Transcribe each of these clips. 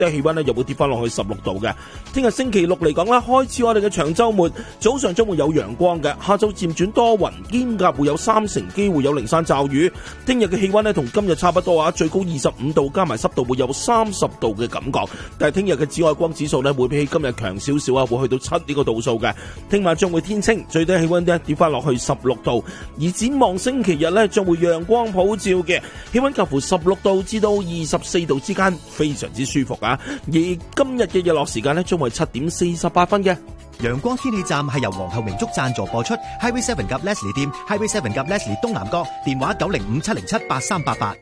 氣溫咧又會跌翻落去16度嘅。聽日星期六嚟講啦，開始我哋嘅長週末，早上將會有陽光嘅，下晝漸轉多雲，兼夾會有30%機會有零散驟雨。聽日嘅氣溫咧同今日差不多啊，最高25度，加埋濕度會有30度嘅感覺。但係聽日嘅紫外光指數咧會比起今日強少少啊，會去到7呢個度數嘅。聽晚將會天清，最低氣溫咧跌翻落去16度。而展望星期日咧將會陽光普照嘅，氣溫介乎16度至到24度之間，非常之舒服啊。而今日嘅日落時間咧將會7點48分嘅。 陽光天氣站係由皇后明燭贊助播出 ，Highway 7及 Leslie 店 ，Highway 7及 Leslie 東南角，電話905-707-8388。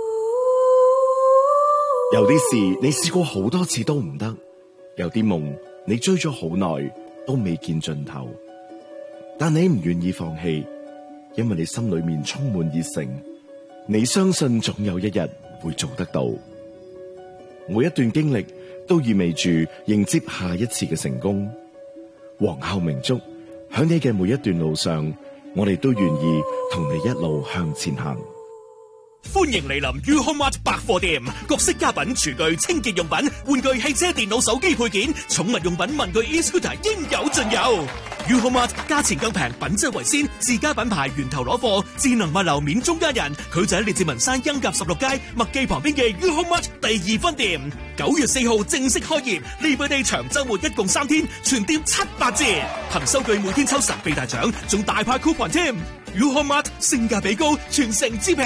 有啲事你試過好多次都唔得，有啲夢你追咗好耐都未見盡頭，但你唔願意放棄，因為你心裏面充滿熱誠，你相信總有一日會做得到。每一段經歷都意味住迎接下一次嘅成功。皇后明燭，喺你嘅每一段路上，我哋都願意同你一路向前行。 歡迎嚟臨 UHOMART 百貨店，各式家品、廚具、清潔用品、玩具、汽車、電腦、手機配件、寵物用品、文具、e-scooter 應有盡有。UHOMART 價錢更平，品質為先，自家品牌源頭攞貨，智能物流免中間人。佢就喺列治文山恩甲16街麥記旁邊嘅 UHOMART 第2分店。9月4號正式開業，Labor Day長週末一共3天，全店700折，憑收據每天抽神秘大獎，仲大派 coupon 添。UHOMART 性價比高，全城之平。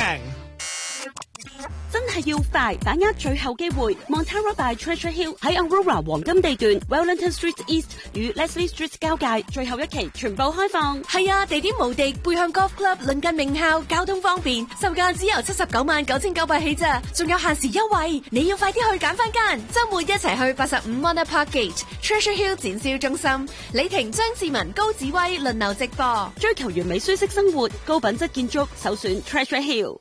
真係要快，把握最後機會。Montara by Treasure Hill 喺 Aurora 黃金地段 Wellington Street East 與 Leslie Street 交界，最後一期全部開放。 係啊，地點無敵，背向 Golf Club，鄰近名校，交通方便，售價只由799900起咋，仲有限時優惠，你要快啲去揀翻間。周末一齊去85 Monarch Park Gate Treasure Hill 展銷中心，李婷、張志文、高子威輪流直播， 追求完美舒適生活，高品質建築，首選 Treasure Hill。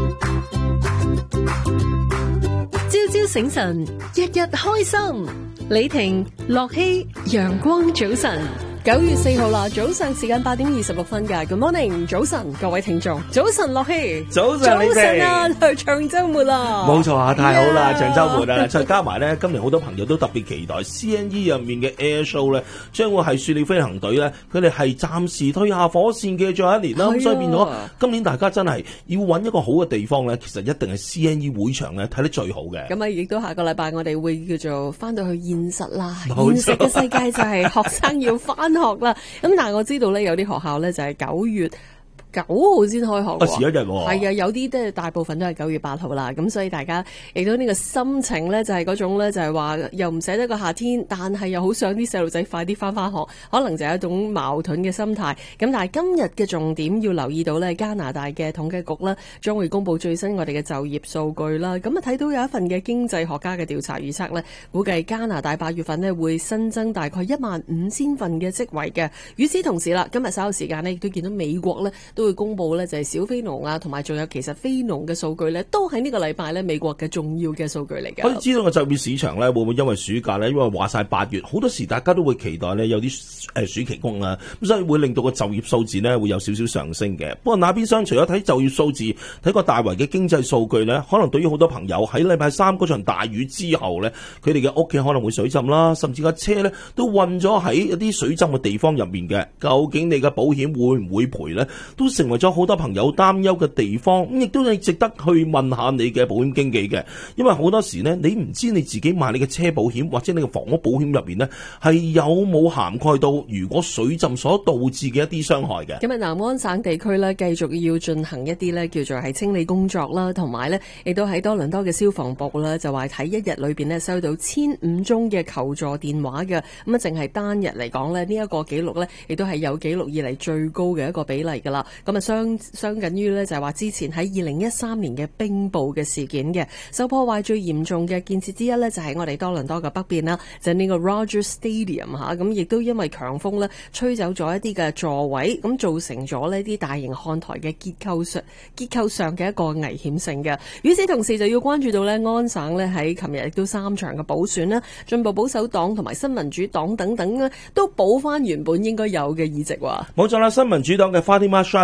朝朝醒神，日日開心。李婷、樂希，陽光早晨。9月4號啦，早上時間8點26分嘅。Good morning，早晨各位聽眾，早晨樂希， 早晨你哋， 早晨啊，長週末啦， 冇錯啊，太好啦，長週末啊，再加埋咧，今年好多朋友都特別期待 CNE 入面嘅 Air Show 咧，將會係雪鳥飛行隊咧，佢哋係暫時退下火線嘅最後一年啦，咁所以變咗今年大家真係要揾一個好嘅地方咧，其實一定係 CNE 會場咧睇得最好嘅。 咁啊，亦都下個禮拜我哋會叫做翻到去現實啦，現實嘅世界就係學生要翻學啦。咁但係我知道咧，有啲學校咧就係9月9號先開學喎， 遲一日喎。 係啊，有啲即係大部分都係9月8號啦。咁所以大家亦都呢個心情咧，就係嗰種咧，就係話又唔捨得個夏天，但係又好想啲細路仔快啲翻學，可能就係一種矛盾嘅心態。咁但係今日嘅重點要留意到咧，加拿大嘅統計局咧將會公布最新我哋嘅就業數據啦。咁啊睇到有一份嘅經濟學家嘅調查預測咧，估計加拿大8月份咧會新增大概15000份嘅職位嘅。與此同時啦，今日稍後時間咧亦都見到美國咧都會公布咧就係小非農啊，同埋仲有其實非農嘅數據咧，都喺呢個禮拜咧美國嘅重要嘅數據嚟嘅。 可以知道個就業市場咧會唔會因為暑假咧，因為話晒8月好多時大家都會期待咧有啲暑期工啊，咁所以會令到個就業數字咧會有少少上升嘅。不過那邊廂除咗睇就業數字，睇個大圍嘅經濟數據咧，可能對於好多朋友喺禮拜3嗰場大雨之後咧，佢哋嘅屋企可能會水浸啦，甚至架車咧都困咗喺一啲水浸嘅地方入面嘅。究竟你嘅保險會唔會賠咧？都成為咗好多朋友擔憂嘅地方，咁亦都係值得去問下你嘅保險經紀嘅，因為好多時呢，你唔知你自己買你嘅車保險或者你嘅房屋保險入邊呢，係有冇涵蓋到如果水浸所導致嘅一啲傷害嘅。 今日南安省地區呢，繼續要進行一啲呢叫做係清理工作啦，同埋呢亦都喺多倫多嘅消防部啦，就話喺一日裏邊呢收到1500宗嘅求助電話嘅，咁啊淨係單日嚟講呢，呢一個紀錄呢，亦都係有紀錄以嚟最高嘅一個比例噶啦。咁啊相近於呢，就係話之前喺2013年嘅冰暴嘅事件嘅，受破壞最嚴重嘅建設之一呢，就係我哋多倫多嘅北邊啦，就係呢個 Rogers Stadium 嚇，咁亦都因為強風呢吹走咗一啲嘅座位，咁造成咗呢啲大型看台嘅結構上嘅一個危險性嘅。與此同時就要關注到呢，安省呢喺琴日亦都3場嘅補選啦，進步保守黨同埋新民主黨等等呢都補翻原本應該有嘅議席喎。 冇錯啦，新民主黨嘅 Fatima Sharp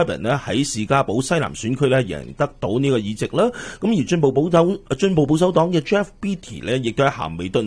Corbyn 呢喺士嘉堡西南選區呢贏得到呢個議席啦。咁而進步保守黨嘅 Jeff Beattie 呢亦都喺咸美頓